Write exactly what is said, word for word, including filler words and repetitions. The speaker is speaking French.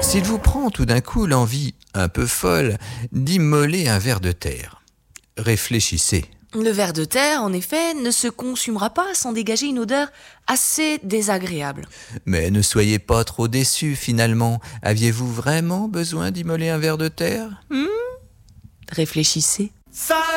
S'il vous prend tout d'un coup l'envie, un peu folle, d'immoler un ver de terre, réfléchissez. Le ver de terre, en effet, ne se consumera pas sans dégager une odeur assez désagréable. Mais ne soyez pas trop déçus finalement. Aviez-vous vraiment besoin d'immoler un ver de terre ? Réfléchissez.